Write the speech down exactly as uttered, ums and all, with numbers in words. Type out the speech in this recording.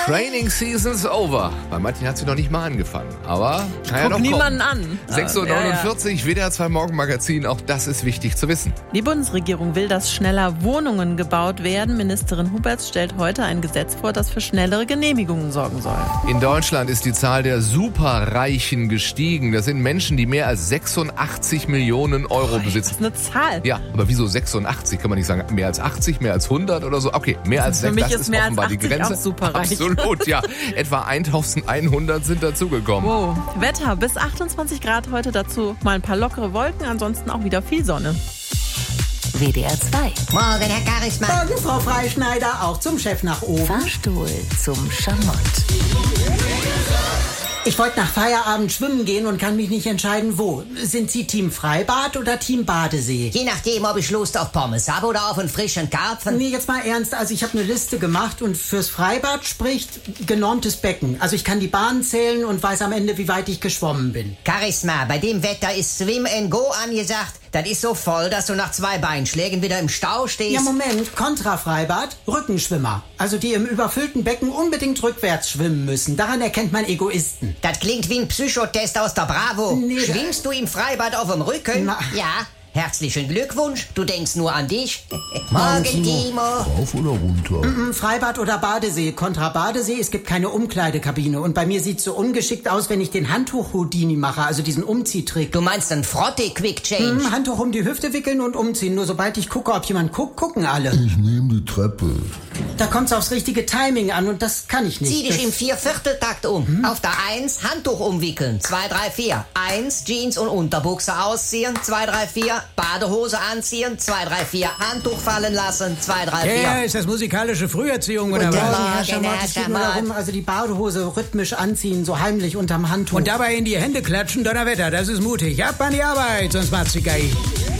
Training Season's over. Bei manchen hat sie noch nicht mal angefangen, aber kann ja noch niemanden kommen. an. sechs Uhr neunundvierzig, ja, ja. W D R zwei Morgenmagazin, auch das ist wichtig zu wissen. Die Bundesregierung will, dass schneller Wohnungen gebaut werden. Ministerin Huberts stellt heute ein Gesetz vor, das für schnellere Genehmigungen sorgen soll. In Deutschland ist die Zahl der Superreichen gestiegen. Das sind Menschen, die mehr als sechsundachtzig Millionen Euro besitzen. Das ist eine Zahl. Ja, aber wieso sechsundachtzig? Kann man nicht sagen, mehr als achtzig, mehr als hundert oder so? Okay, mehr als Für sechs, mich das ist ist mehr offenbar als die achtzig Grenze. auch superreich. Absolut, ja. Etwa eintausendeinhundert sind dazugekommen. Wow. Wetter bis achtundzwanzig Grad heute, dazu mal ein paar lockere Wolken, ansonsten auch wieder viel Sonne. W D R zwei. Morgen, Herr Charisma. Morgen, Frau Freischneider, auch zum Chef nach oben. Fahrstuhl zum Schamott. Ich wollte nach Feierabend schwimmen gehen und kann mich nicht entscheiden, wo. Sind Sie Team Freibad oder Team Badesee? Je nachdem, ob ich Lust auf Pommes habe oder auf einen frischen Karpfen. Nee, jetzt mal ernst. Also ich habe eine Liste gemacht und fürs Freibad spricht genormtes Becken. Also ich kann die Bahnen zählen und weiß am Ende, wie weit ich geschwommen bin. Charisma, bei dem Wetter ist Swim and Go angesagt. Das ist so voll, dass du nach zwei Beinschlägen wieder im Stau stehst. Ja, Moment. Kontrafreibad, Rückenschwimmer. Also die im überfüllten Becken unbedingt rückwärts schwimmen müssen. Daran erkennt man Egoisten. Das klingt wie ein Psychotest aus der Bravo. Nee, Schwimmst du im Freibad auf dem Rücken? Na. Ja. Herzlichen Glückwunsch, du denkst nur an dich. Morgen, Timo. Rauf oder runter? Mm-mm, Freibad oder Badesee. Kontra Badesee, es gibt keine Umkleidekabine. Und bei mir sieht's so ungeschickt aus, wenn ich den Handtuch-Houdini mache, also diesen Umziehtrick. Du meinst einen Frotte-Quick-Change? Mm, Handtuch um die Hüfte wickeln und umziehen. Nur sobald ich gucke, ob jemand guckt, gucken alle. Ich nehme die Treppe. Da kommt's aufs richtige Timing an und das kann ich nicht. Zieh dich das im Viervierteltakt um. Hm? Auf der Eins Handtuch umwickeln. Zwei, drei, vier. Eins Jeans und Unterbuchse ausziehen. Zwei, drei, vier. Badehose anziehen. Zwei, drei, vier. Handtuch fallen lassen. Zwei, drei, vier. Ja, ist das musikalische Früherziehung oder Guten was? Morgen, Herr Morgen, Schamott. Herr Es geht nur Schamott. darum, also die Badehose rhythmisch anziehen, so heimlich unterm Handtuch. Und dabei in die Hände klatschen, Donnerwetter, das ist mutig. Ab an die Arbeit, sonst macht's die Geige.